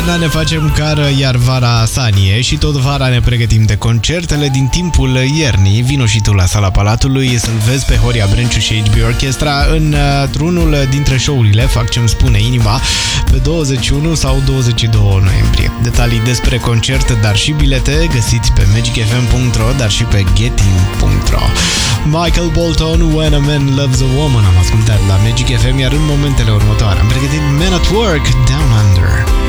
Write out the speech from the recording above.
Iarna ne facem cară, iar vara sanie și tot vara ne pregătim de concertele din timpul iernii. Vino și tu la Sala Palatului să-l vezi pe Horia Brenciu și HB Orchestra într-unul dintre show-urile Fac ce-mi spune inima pe 21 sau 22 noiembrie. Detalii despre concert, dar și bilete găsiți pe magicfm.ro, dar și pe getin.ro. Michael Bolton, When a Man Loves a Woman am ascultat la Magic FM, iar în momentele următoare am pregătit Men at Work, Down Under.